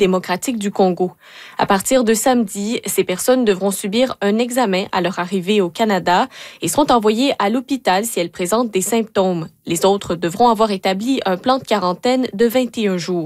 démocratique du Congo. À partir de samedi, ces personnes devront subir un examen à leur arrivée au Canada et seront envoyées à l'hôpital si elles présentent des symptômes. Les autres devront avoir établi un plan de quarantaine de 21 jours.